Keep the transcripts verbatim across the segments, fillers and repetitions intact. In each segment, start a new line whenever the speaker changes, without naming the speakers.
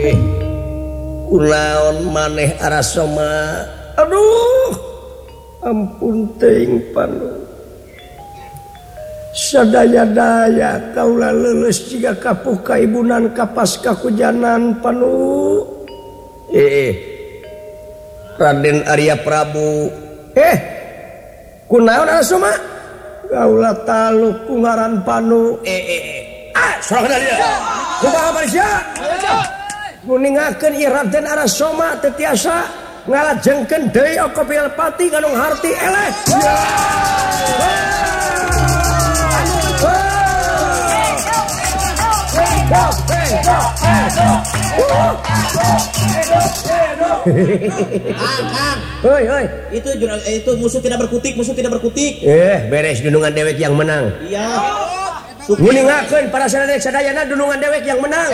eh kunaon maneh arasoma aduh ampun teuing panu sadaya-daya kaula leuleus jiga kapuh kaibunan kapas kakujanan panu eh Raden Arya Prabu eh kunaon arasoma kaula taluk kungaran panu eh eh ah sorangan dia kumaha manusia nguningakeun ieu Raden Arasoma teu tiasa ngalajengkeun deui Okopilpati Ganung Harti eleh
Kang, Kang.
Hoi, hoi.
Itu jurnal eh, itu musuh tidak berkutik, musuh tidak berkutik.
Eh, beres dunungan dewek yang menang.
Iya.
Nguningakeun para sadaya-sadayana dunungan dewek yang menang.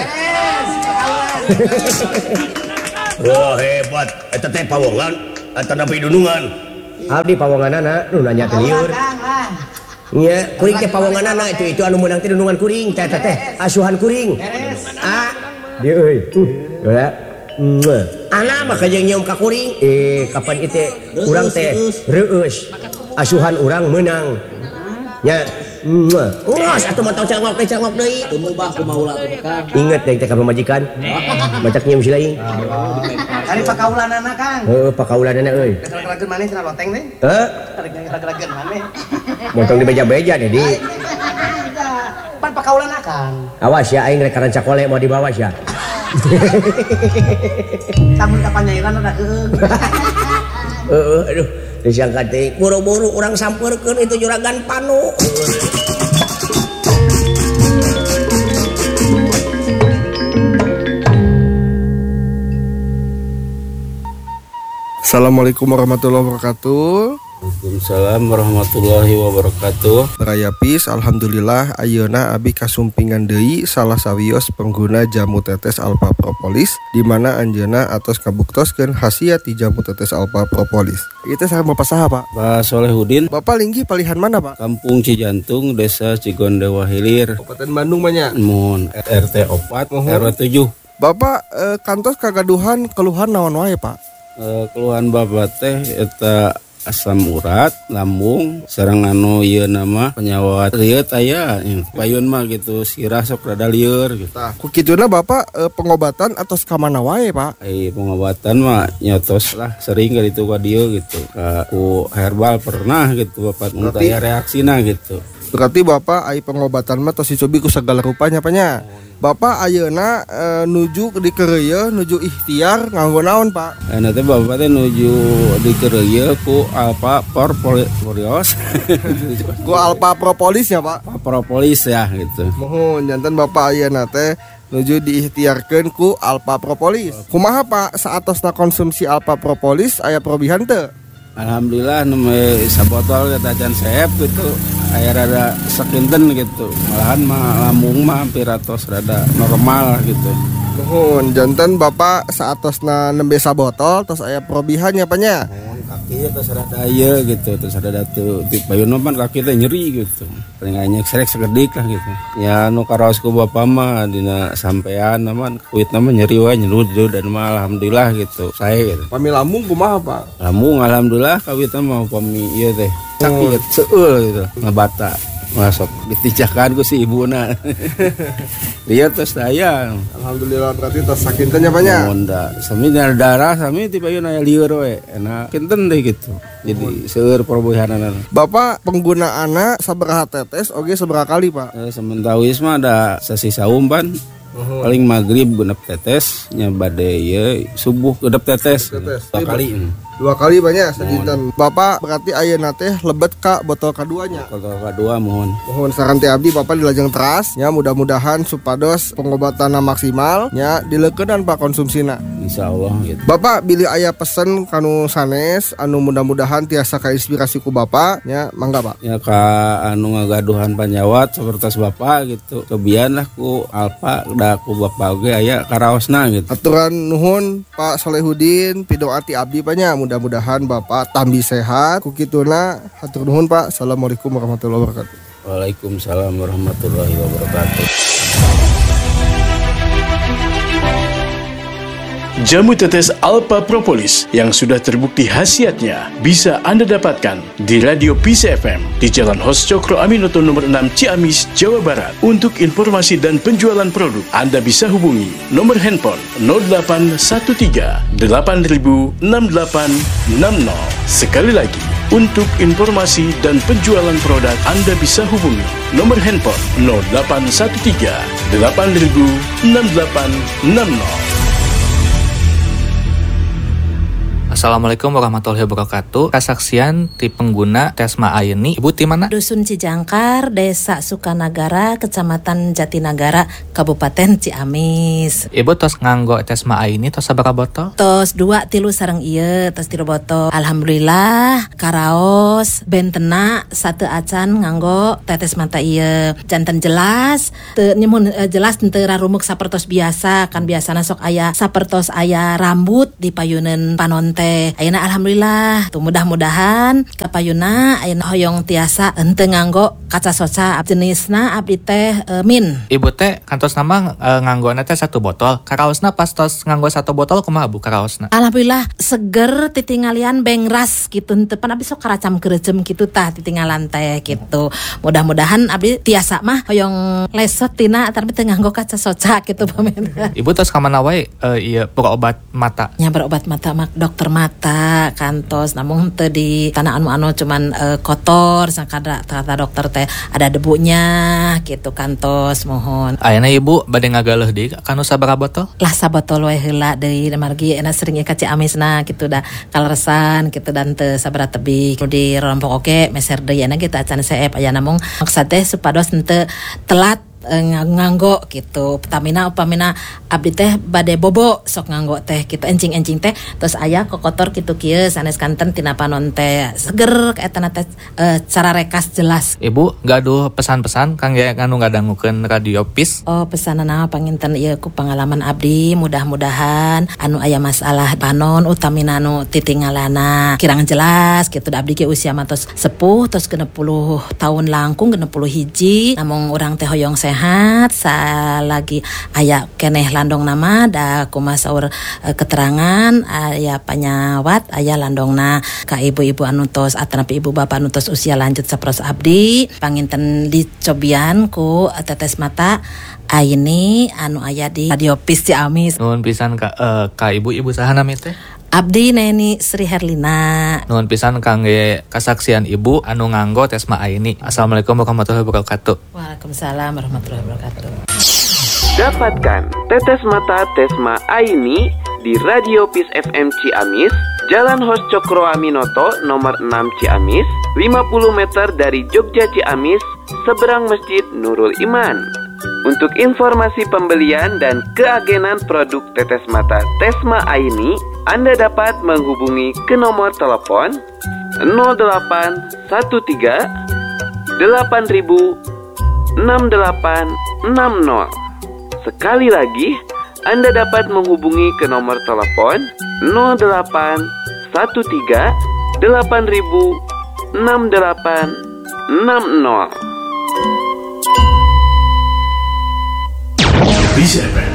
Wah, hebat. Eta teh pawongan eta nepi dunungan. Abdi pawonganana nu nanya teh lieur. Nya, kuring teh pawonganana itu itu anu menang teh dunungan kuring teh teh asuhan kuring. Ah, dieu euy. Ya. Ana mah kajeng nyium ka kuring. Eh, kapan ieu urang teh reueus. Asuhan urang menang. Nya, ngos atuh mah tong cangok teh cangok deui.
Tumubah kumaula teh Kang.
Inget deui teh ka pamajikan. Bacak nyium si laing.
Kali pakaulanana Kang.
Heuh, pakaulanana euy.
Rageun maneh cenah loteng teh.
Heuh,
Rageun maneh.
montong di beja-beja deh di.
Pan pakaulana Kang.
Awas ya aing rek karanca kole mau dibawas ya.
Samun ka panyairan ada keung.
Heeh, aduh, disangka teh buru-buru urang sampeurkeun itu juragan Panu.
Assalamualaikum warahmatullahi wabarakatuh.
Waalaikumsalam warahmatullahi wabarakatuh.
Rayapis, alhamdulillah ayeuna abi kasumpingan deui salah sawios pengguna jamu tetes Alpha Propolis di mana anjeunna atos kabuktoskeun khasiat ti jamu tetes Alpha Propolis. Itu sareng Bapak saha, Pak?
Pak Solehudin,
Bapak linggih palihan mana, Pak?
Kampung Cijantung, Desa Cigondewa Hilir,
Kabupaten Bandung banyak.
Mun R T opat,
Uhum.
R W tujuh.
Bapak eh, kantos kagaduhan keluhan naon wae, Pak?
Eh, keluhan bapak teh eta asam urat, lambung, sareng anu ieu nama penyawat rieut aya, payun mah gitu, sirah sok rada lieur gitu.
Tah, ku kituna Bapak eh, pengobatan atau kamana wae, Pak?
Ai pengobatan mah nyotos lah sering kali itu ka dieu gitu. Ka ku herbal pernah gitu bapak mun
Berarti-
aya reaksina gitu.
Berarti Bapak ai pengobatan mah tos dicobi ku segala rupanya panya. Bapak ayeuna e, nuju di kereuyeun nuju ikhtiar nganggo naon, Pak?
Nah, nanti bapak teh nuju di kerja ku Alpha Propolis,
Ku Alpha Propolis ya, Pak.
Propolis ya gitu.
Mohon janten Bapak ayeuna teh nuju diikhtiarkeun ku Alpha Propolis. Kumaha Pak saatosna konsumsi Alpha Propolis aya perubahan teu?
Alhamdulillah nembe sabotol kata can sehep gitu. Aya rada sakinten gitu. Malahan mah lambung mah hampir atos rada normal gitu.
Mohon janten Bapak saatosna nembe sabotol tos aya perubahannya panya.
Kaki terus rada aya gitu, terus rada tuh di payun pan kaki teh nyeri gitu. Paling anya serek segedik lah gitu. Ya nu karaos ku bapak mah dina sampean naman kuitna mah nyeri wae nyerudud dan mah alhamdulillah gitu. Saya gitu.
Pami lambung kumaha, Pak?
Lambung alhamdulillah kawitna mah upami ieu teh sakit seueul gitu ngabata. Masuk ditijakan ku si ibuna. Dia terus daya.
Alhamdulillah berarti tos sakinten nya panya.
Monda, sami darah sami ti payun aya lieur we. Enak kinten deh gitu. Jadi seueur perbuihanana.
Bapak penggunaanna sabaraha tetes oge sabaraha kali, Pak?
Eh, sementawis mah ada sasi saumpan. Paling maghrib genep tetes nya bade ieu subuh genep tetes.
Tetes.
Dua kali.
Dua kali banyak sadinten. Bapak berarti ayeuna teh lebet ka botol kaduanya.
Kalau kedua mohon.
Mohon saran teh abdi Bapak dilajeng teras nya mudah-mudahan supados pengobatanna maksimal nya dileukeunnan Pak konsumsina.
Insyaallah gitu.
Bapak bilih aya pesen kanu sanes anu mudah-mudahan tiasa kainspirasi ku Bapak nya mangga Pak.
Ya ka anu ngagaduhan panjawat sapertos bapak gitu. Kebian lah ku Alfa da ku bapak oge aya karaosna gitu.
Aturan nuhun Pak Solehudin pidoati abdi panya mudah-mudahan Bapak tambi sehat ku kituna hatur nuhun Pak. Assalamualaikum warahmatullahi wabarakatuh.
Waalaikumsalam warahmatullahi wabarakatuh.
Jamu tetes Alpha Propolis yang sudah terbukti khasiatnya bisa Anda dapatkan di Radio Peace F M di Jalan Hos Cokro Aminoto nomor enam Ciamis, Jawa Barat. Untuk informasi dan penjualan produk, Anda bisa hubungi nomor handphone nol delapan satu tiga delapan nol enam delapan enam nol. Sekali lagi, untuk informasi dan penjualan produk, Anda bisa hubungi nomor handphone nol delapan satu tiga delapan nol enam delapan enam nol.
Assalamualaikum warahmatullahi wabarakatuh. Kesaksian ti pengguna Tesma Aini. Ibu ti mana?
Dusun Cijangkar, Desa Sukanagara, Kecamatan Jatinagara, Kabupaten Ciamis.
Ibu tos nganggo Tesma Aini tos sabaraha botol?
Tos dua tilu sareng ieu, tos tilu botol. Alhamdulillah, karaos bentena satu acan nganggo tetes mata ieu. Janten jelas, teu nyemun uh, jelas teu rarumuk sapertos biasa, kan biasana sok aya sapertos aya rambut di payuneun panonte. Ayeuna alhamdulillah tuh mudah-mudahan kapayuna ayeuna hoyong tiasa henteu nganggo kaca soca jenisna abdi teh e, min.
Ibu teh kantos nama e, nganggona teh satu botol. Karaosna pas tos nganggo satu botol kumaha Bu karaosna?
Alhamdulillah seger titingalian bengras gitu henteu pan abdi sok karacam keureuceum kitu tah titinggalan teh gitu. Mudah-mudahan abdi tiasa mah hoyong lesot tina tapi teu nganggo kaca soca gitu pamen.
Ibu tos ka mana wae e, ieu berobat mata?
Nya berobat mata mak dokter mata kantos namun teu di tanah anu-anu cuman uh, kotor sakada kata dokter teh ada debunya gitu kantos mohon.
Ayeuna Ibu bade ngagaleuh deui kanu sabaraha botol?
Lah sabotol we heula deui margi enak sering ka Ciamisna gitu dah kaleresan gitu dan teu sabaraha tebih di rompok oke meser deui ena kita acan seep aya namung maksud teh supados henteu telat nganggo gitu Pertamina upamina abdi teh bade bobo sok nganggo teh gitu encing-encing teh terus aya kokotor kitu kieu sanes kanten tina panon teh seger kaetana teh e, cara rekas jelas.
Ibu gaduh pesan-pesan kangge anu ngadangukeun Radio Peace.
Oh pesanana panginten ieu ku pengalaman abdi mudah-mudahan anu aya masalah panon utamina anu titingalana kirang jelas gitu da abdi ge usia mah tos sepuh tos genep puluh tahun langkung genep puluh hiji namung urang teh hoyong sehat salagi aya keneh landong nama da kumaha saur e, keterangan aya panyawat aya landongna ka ibu-ibu anu tos atanapi ibu bapak anu tos usia lanjut saperos abdi panginten dicobian ku tetes mata Aini anu aya di Radio Peace Ciamis.
Nuhun pisan ka uh, ka ibu-ibu saha nami teh?
Abdi Neni Sri Herlina.
Nuhun pisan kangge kasaksian ibu anu nganggo Tesma Aini. Assalamualaikum warahmatullahi wabarakatuh.
Waalaikumsalam warahmatullahi wabarakatuh.
Dapatkan tetes mata Tesma Aini di Radio Peace F M Ciamis, Jalan Hos Cokro Aminoto nomor enam Ciamis, lima puluh meter dari Jogja Ciamis, seberang Masjid Nurul Iman. Untuk informasi pembelian dan keagenan produk tetes mata Tesma Aini, Anda dapat menghubungi ke nomor telepon nol delapan satu tiga delapan nol enam delapan enam nol. Sekali lagi, Anda dapat menghubungi ke nomor telepon nol delapan satu tiga delapan nol enam delapan enam nol.
Peace F M